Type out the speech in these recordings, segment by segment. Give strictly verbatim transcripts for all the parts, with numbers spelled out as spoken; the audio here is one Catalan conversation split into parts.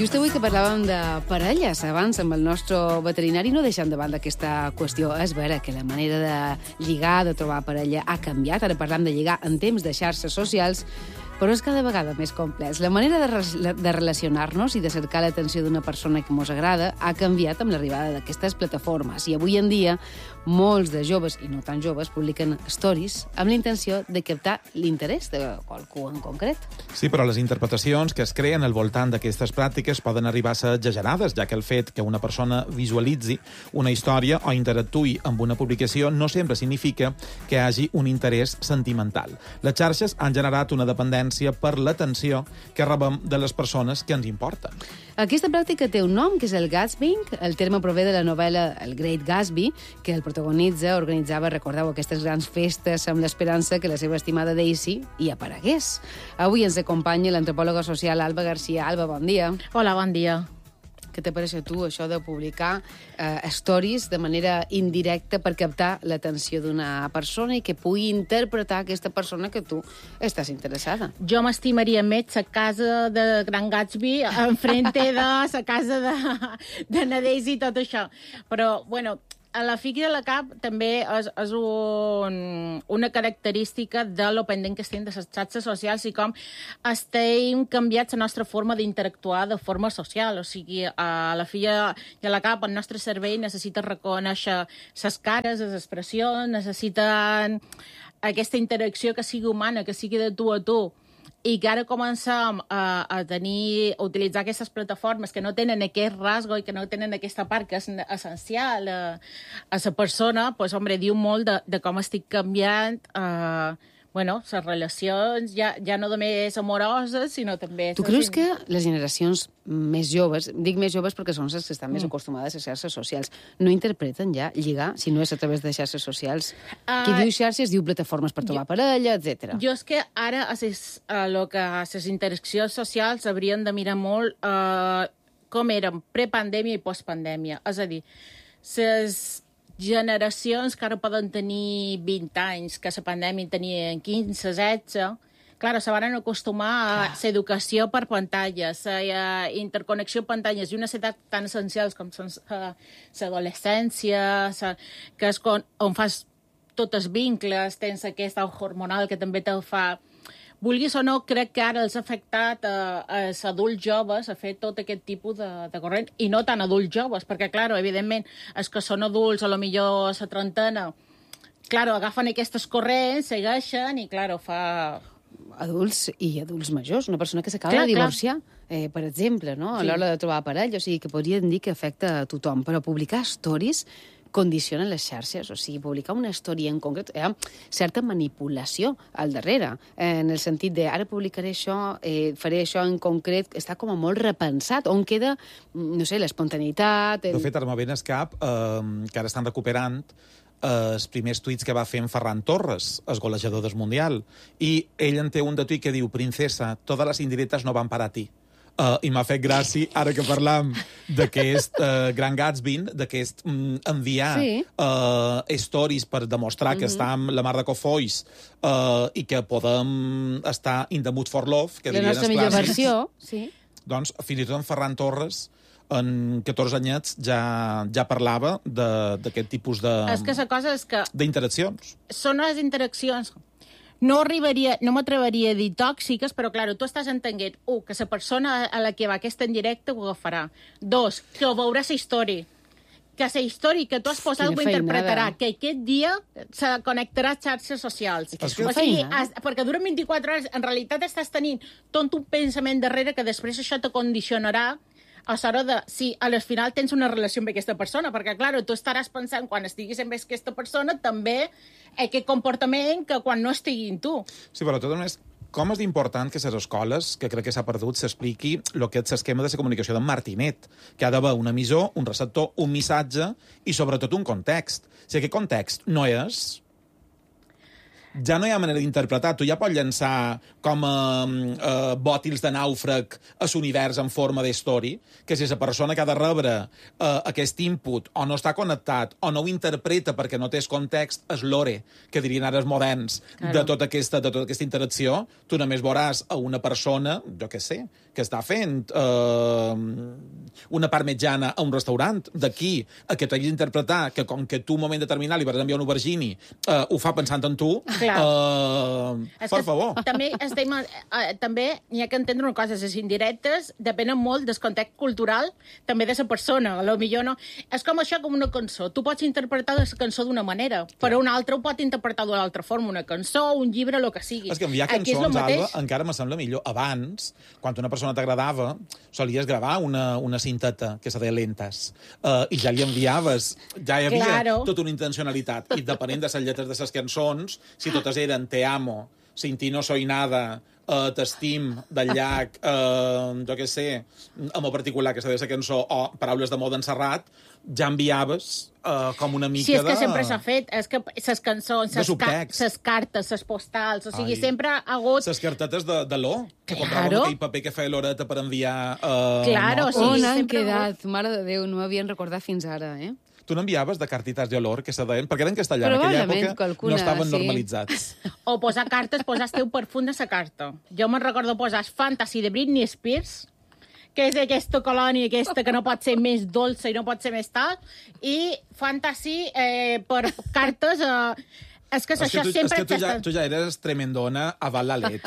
Just avui que parlàvem de parelles, abans amb el nostre veterinari, no deixem de banda aquesta qüestió. És vera que la manera de lligar, de trobar parella, ha canviat. Ara parlam de lligar en temps de xarxes socials, però és cada vegada més complex. La manera de, re de relacionar-nos i de cercar l'atenció d'una persona que ens agrada ha canviat amb l'arribada d'aquestes plataformes. I avui en dia, molts de joves, i no tan joves, publiquen stories amb la intenció de captar l'interès de qualcú en concret. Sí, però les interpretacions que es creen al voltant d'aquestes pràctiques poden arribar a ser exagerades, ja que el fet que una persona visualitzi una història o interactuï amb una publicació no sempre significa que hi hagi un interès sentimental. Les xarxes han generat una dependència per l'atenció que rebem de les persones que ens importen. Aquesta pràctica té un nom, que és el gatsbying. El terme prové de la novel·la El Great Gatsby, que el protagonitza, organitzava, recordeu, aquestes grans festes amb l'esperança que la seva estimada Daisy hi aparegués. Avui ens acompanya l'antropòloga social Alba García. Alba, bon dia. Hola, bon dia. Què te pareix a tu, això de publicar eh, stories de manera indirecta per captar l'atenció d'una persona i que pugui interpretar aquesta persona que tu estàs interessada? Jo m'estimaria més la casa de Gran Gatsby enfrente de la casa de, de Nadez i tot això. Però, bueno, a la figa de la cap també és, és un, una característica de lo pendent que estem de les xarxes socials i com estem canviats la nostra forma d'interactuar de forma social. O sigui, a la figa de la cap el nostre cervell necessita reconèixer les cares, les expressions, necessiten aquesta interacció que sigui humana, que sigui de tu a tu. I que ara comencem a, a tenir, a utilitzar aquestes plataformes que no tenen aquest rasgo i que no tenen aquesta part que és essencial a, a la persona, doncs, hombre, diu molt de, de com estic canviant eh, bueno, les relacions, ja, ja no només amoroses, sinó també... Tu creus que les generacions més joves, dic més joves perquè són les que estan més mm. acostumades a xarxes socials, no interpreten ja lligar, si no és a través de xarxes socials? Uh, Qui diu xarxes diu plataformes per trobar jo, parella, etcètera. Jo és que ara a les, a lo que a les interaccions socials haurien de mirar molt uh, com eren prepandèmia i postpandèmia. És a dir, les generacions que ara poden tenir vint anys, que la pandèmia tenien quinze, setze, clar, se van acostumar a l'educació per pantalles, a interconnexió amb pantalles i unes edats tan essencials com són l'adolescència, que és on fas tots els vincles, tens aquesta hormonal que també te'l fa. Vulguis o no, crec que ara els ha afectat a, als adults joves a fer tot aquest tipus de, de corrent, i no tan adults joves, perquè, clar, evidentment, els que són adults, a lo millor a la trentena, clar, agafen aquestes corrents, segueixen, i, clar, fa... Adults i adults majors, una persona que s'acaba de divorciar, eh, per exemple, no? A l'hora de trobar parella, o sigui, que podríem dir que afecta a tothom, però publicar stories condicionen les xarxes, o sigui, publicar una història en concret, hi ha certa manipulació al darrere, en el sentit de ara publicaré això, eh, faré això en concret, està com a molt repensat, on queda, no sé, l'espontaneïtat... El... De fet, ara me ve al cap eh, que ara estan recuperant eh, els primers tuits que va fer en Ferran Torres, el golejador del Mundial, i ell en té un de tuit que diu: «Princesa, todas las indirectas no van para ti». Uh, I m'ha fet gràcia, ara que parlam d'aquest uh, Gran Gatsby, d'aquest um, enviar sí. uh, stories per demostrar mm-hmm. que estem la mar de cofois uh, i que podem estar in the mood for love, que la nostra millor versió, sí. Doncs fins i tot en Ferran Torres, en catorze anyets, ja, ja parlava d'aquest tipus de... És que la cosa és que... d'interaccions. Són les interaccions... No arribaria, no m'atreveria a dir tòxiques, però, clar, tu estàs entenent, un, que la persona a la que va aquesta en directe ho agafarà. Dos, que ho veurà la història. Que la història que tu has posat ho interpretarà. Que aquest dia se connectarà a xarxes socials. És que o sigui, has, perquè durant vint-i-quatre hores, en realitat estàs tenint tot un pensament darrere que després això te condicionarà a l'hora de, si al final tens una relació amb aquesta persona, perquè, clar, tu estaràs pensant, quan estiguis amb aquesta persona, també aquest comportament que quan no estigui amb tu. Sí, però tot només, com és important que a les escoles, que crec que s'ha perdut, s'expliqui el que és l'esquema de la comunicació d'en Martinet, que ha d'haver un emissor, un receptor, un missatge i, sobretot, un context. Si aquest context no és... ja no hi ha manera d'interpretar. Tu ja pots llançar com a uh, bòtils de nàufrag a l'univers en forma d'història, que si la persona que ha de rebre uh, aquest input o no està connectat o no ho interpreta perquè no té el context, és l'ore, que dirien ara els moderns, claro. de, tota aquesta, de tota aquesta interacció, tu només veuràs a una persona, jo què sé, que està fent uh, una part mitjana a un restaurant. D'aquí a que t'hagis d'interpretar que com que tu, un moment determinat, li vas enviar un aubergini, uh, ho fa pensant en tu, uh, per favor. També, estem, uh, també hi ha que entendre una cosa, les indirectes depenen molt del context cultural, també de la persona. A lo millor no. És com això, com una cançó. Tu pots interpretar la cançó d'una manera, clar. Però una altra ho pot interpretar d'una altra forma, una cançó, un llibre, el que sigui. És que enviar cançons, Alba, encara me sembla millor. Abans, quan una persona t'agradava, solies gravar una, una cinteta que se deia lentes, uh, i ja li enviaves, ja hi havia claro. tota una intencionalitat, i depenent de les lletres de les cançons, si totes eren te amo, sin ti no soy nada, uh, t'estim, del llac, uh, jo què sé, en particular, que se deia la cançó, o paraules d'amor d'en Serrat, ja enviaves uh, com una mica de... Sí, és que de... sempre s'ha fet, és que les cançons, les ca cartes, les postals, o sigui, Ai. sempre ha hagut... Les cartetes de, de l'O, que claro. compràvem aquell paper que feia l'Horeta per enviar... Uh, claro, notes. sí, On han sempre quedat? Mare de Déu, no m'havien recordat fins ara, eh? Tu n'enviaves de cartitas de olor, que se deien, perquè eren castellà, en aquella època qualcuna, no estaven sí. normalitzats. O posar cartes, posar el teu perfum de la carta. Jo me'n recordo posar Fantasy de Britney Spears, que és aquesta colònia aquesta que no pot ser més dolça i no pot ser més tal, i Fantasy eh, per cartes... Eh, és que és, és això que tu, sempre... És que tu ja, tu ja eres tremendona a la let.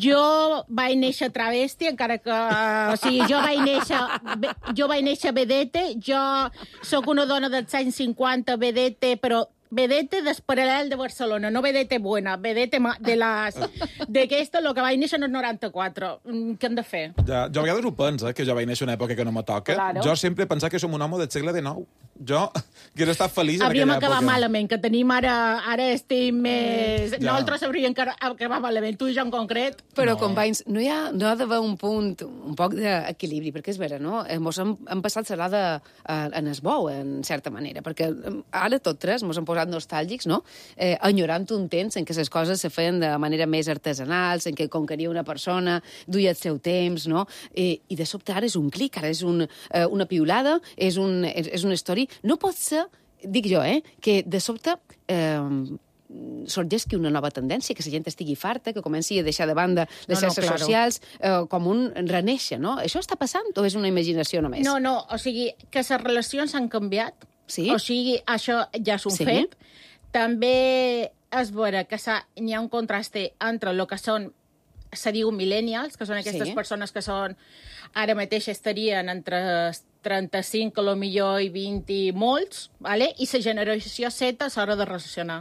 Jo vaig néixer travesti, encara que... O sigui, jo vaig néixer... Jo vaig néixer vedete, jo sóc una dona dels anys cinquanta, vedete, però vedete desparal·lel de Barcelona, no vedete buena, vedete de les... D'aquesta, el que vaig néixer en el noranta-quatre. Què hem de fer? Ja, jo a vegades ho penso, eh, que jo vaig néixer una època que no me toca. Claro. Jo sempre he pensat que som un home del segle dinou. Jo hauria estat feliç en Hauríem aquella època. Hauríem acabat malament, que tenim ara... Ara estem més... Ja. Nosaltres hauríem acabat malament, tu i jo en concret. Però, no. companys, no hi ha, no ha d'haver un punt, un poc d'equilibri, perquè és vera, no? Mos hem, hem passat serada en es bou, en certa manera, perquè ara tot tres mos hem posat nostàlgics, no? Eh, enyorant un temps en què les coses se feien de manera més artesanals, en què conqueria una persona, duia el seu temps, no? Eh, I de sobte ara és un clic, ara és un, eh, una piulada, és, un, és, és una història. No pot ser, dic jo, eh, que de sobte eh, sorgesqui una nova tendència, que la gent estigui farta, que comenci a deixar de banda les no, xarxes no, claro. socials, eh, com un renéixer, no? Això està passant o és una imaginació només? No, no, o sigui, que les relacions han canviat, sí? O sigui, això ja és un sí? fet. També és vera que hi ha un contraste entre el que són, se diu millennials, que són aquestes sí. persones que són, ara mateix estarien entre trenta-cinc, a lo millor, i vint i molts, vale? I la generació Z a l'hora de relacionar.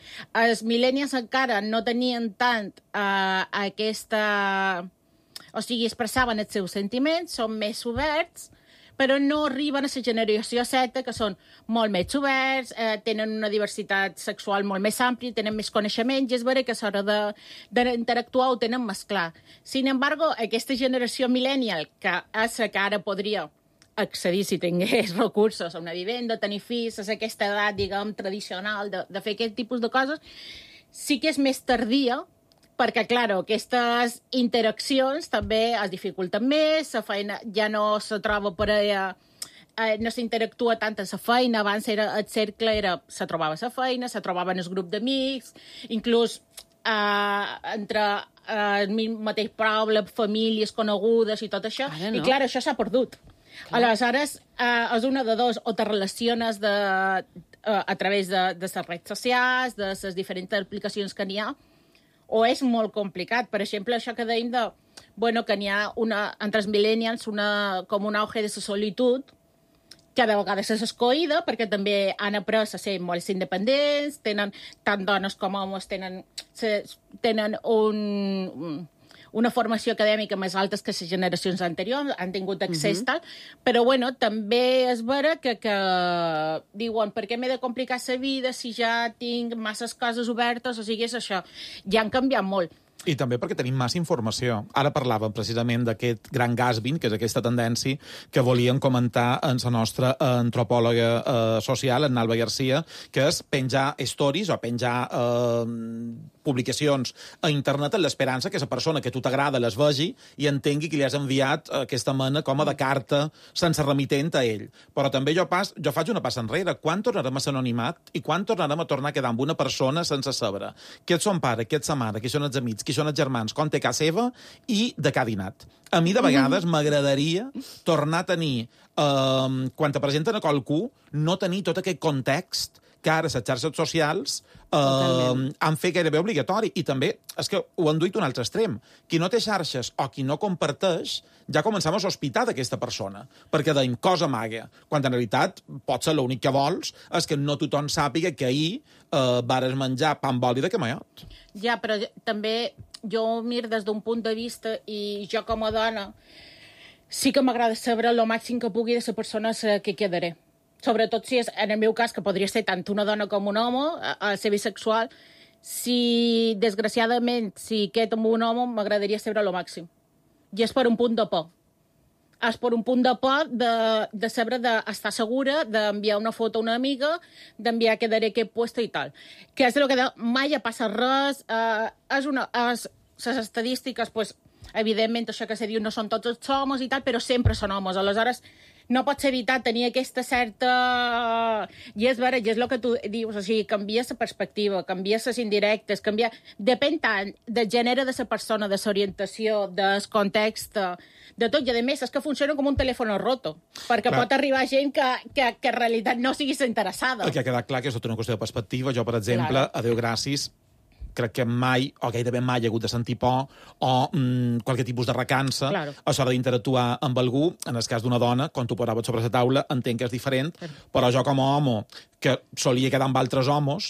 Els millennials encara no tenien tant uh, aquesta... O sigui, expressaven els seus sentiments, són més oberts, però no arriben a la generació Z, que són molt més oberts, eh, tenen una diversitat sexual molt més àmplia, tenen més coneixements, i és vera que a l'hora d'interactuar ho tenen més clar. Sin embargo, aquesta generació millennial, que és la que ara podria accedir, si tingués recursos, a una vivenda, tenir fills, a aquesta edat, diguem, tradicional de, de fer aquest tipus de coses, sí que és més tardia, perquè, clar, aquestes interaccions també es dificulten més, la feina ja no se troba per a, eh, no s'interactua tant en la feina, abans era, el cercle era, se trobava la feina, se trobaven el grup d'amics, inclús eh, entre eh, el mateix poble, famílies conegudes i tot això, no. I clar, això s'ha perdut. Clar. Aleshores, eh, és una de dos, o te relaciones de, eh, a través de, de les redes socials, de les diferents aplicacions que n'hi ha, o és molt complicat. Per exemple, això que dèiem de, bueno, que n'hi ha una, entre els millennials una, com un auge de la solitud, que de vegades és escoïda, perquè també han après a ser molt independents, tenen, tant dones com homes tenen, se, tenen un, una formació acadèmica més alta que les generacions anteriors, han tingut accés uh-huh. tal, però bueno, també és vera que, que diuen, per què m'he de complicar la vida si ja tinc masses coses obertes, o sigui, és això. Ja han canviat molt. I també perquè tenim massa informació. Ara parlàvem precisament d'aquest gran gasbin, que és aquesta tendència que volíem comentar en la nostra antropòloga eh, social, en Alba Garcia, que és penjar stories o penjar eh, publicacions a internet en l'esperança que la persona que a tu t'agrada les vegi i entengui que li has enviat aquesta mena com a de carta sense remitent a ell. Però també jo, pas, jo faig una passa enrere. Quan tornarem a l'anonimat i quan tornarem a tornar a quedar amb una persona sense saber qui és son pare, qui és sa mare, qui són els amics, qui són els germans, com té casa seva i de què ha dinat. A mi, de vegades, m'agradaria tornar a tenir, eh, quan te presenten a qualcú, no tenir tot aquest context que ara les xarxes socials eh, han fet gairebé obligatori. I també, és que ho han duit un altre extrem. Qui no té xarxes o qui no comparteix, ja començam a sospitar d'aquesta persona, perquè deim cosa maga, quan en realitat pot ser l'únic que vols és que no tothom sàpiga que ahir eh, vares menjar pa amb oli de camaiot. Ja, però també jo mir des d'un punt de vista, i jo com a dona sí que m'agrada saber el màxim que pugui de la persona que quedaré. Sobretot si és, en el meu cas, que podria ser tant una dona com un home, a, a ser bisexual, si, desgraciadament, si quedo amb un home, m'agradaria saber el màxim. I és per un punt de por. És per un punt de por de, de saber d'estar segura, d'enviar una foto a una amiga, d'enviar quedaré que he puesto i tal. Que és el que de, mai ha passat res, eh, és una... És, les estadístiques, pues, evidentment, això que se diu no són tots els homes i tal, però sempre són homes. Aleshores, no pots evitar tenir aquesta certa... I és vera, i és el que tu dius, o sigui, canvia la perspectiva, canvia les indirectes, canvia... Depèn tant del gènere de la persona, de l'orientació, del context, de tot. I, a més, és que funciona com un telèfon roto, perquè clar, pot arribar gent que, que, que en realitat no siguis interessada. El que ha quedat clar que és tota una qüestió de perspectiva. Jo, per exemple, a Déu gràcies, crec que mai, o gairebé mai, he hagut de sentir por o mm, qualque tipus de recança claro, a l'hora d'interactuar amb algú. En el cas d'una dona, quan tu posaves sobre la taula, entenc que és diferent, claro, però jo com a home, que solia quedar amb altres homes,